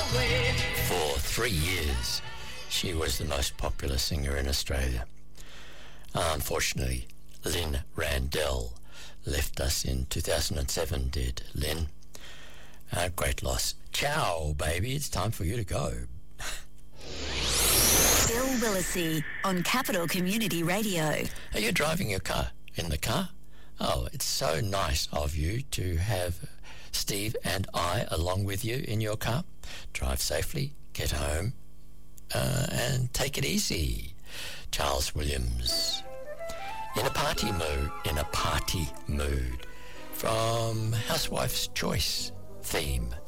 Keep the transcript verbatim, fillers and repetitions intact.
For three years, she was the most popular singer in Australia. Unfortunately, Lynn Randell left us in two thousand seven, did Lynn. Uh, great loss. Ciao, baby. It's time for you to go. Bill Willacy on Capital Community Radio. Are you driving your car? In the car? Oh, it's so nice of you to have Steve and I along with you in your car. Drive safely, get home, uh, and take it easy. Charles Williams. In a party mood, in a party mood, from Housewife's Choice theme.